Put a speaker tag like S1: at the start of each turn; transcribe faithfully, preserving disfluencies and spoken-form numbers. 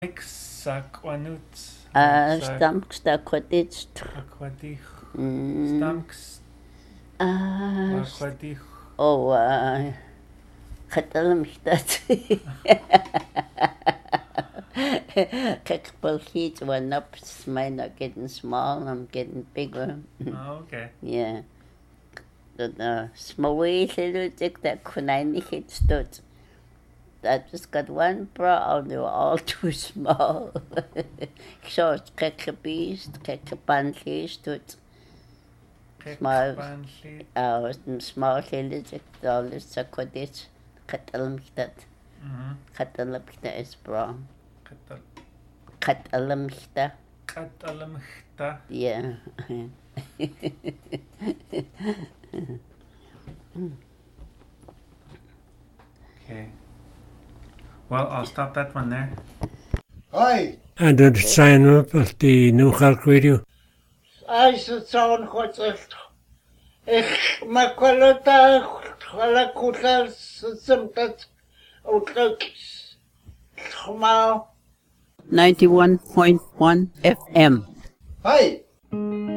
S1: Sakwanut.
S2: Ah, stamks da kwadits.
S1: Aquadich.
S2: Mm.
S1: Stamks.
S2: Ah,
S1: Aquadich.
S2: oh, uh, katalam shtat. Kakpalkits went up, mine are getting small, I'm getting bigger.
S1: Oh, okay.
S2: Yeah. The uh, small little dick that kunai hit stood. I just got one bra, and they were all too small. So it's kakabeast, kakapanli stood. Small,
S1: Kekpanli.
S2: uh, small little dick, all this a kodit, katalamhtat.
S1: Mhm.
S2: Katalamhta is bra.
S1: Katal.
S2: Katalamhta.
S1: Katalamhta.
S2: Yeah.
S1: Okay. Well, I'll stop that one there.
S3: Hi.
S4: And dat zijn we die Nuchalk Radio.
S3: Ai să țaun hoțăl. Eh, mă colota, la cuta să țămtat, utlăc, schmau.
S2: ninety-one point one F M.
S3: Hi.